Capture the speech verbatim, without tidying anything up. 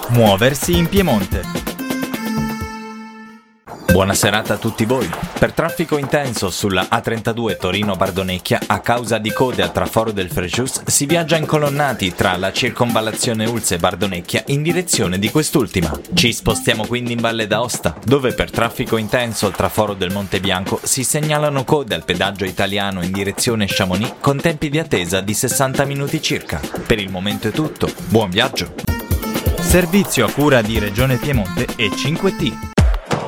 Muoversi in Piemonte. Buona serata a tutti voi. Per traffico intenso sulla A trentadue Torino-Bardonecchia, a causa di code a traforo del Frejus, si viaggia incolonnati tra la circonvallazione Ulse e Bardonecchia in direzione di quest'ultima. Ci spostiamo quindi in Valle d'Aosta, dove per traffico intenso al traforo del Monte Bianco si segnalano code al pedaggio italiano in direzione Chamonix con tempi di attesa di sessanta minuti circa. Per il momento è tutto. Buon viaggio! Servizio a cura di Regione Piemonte e cinque T.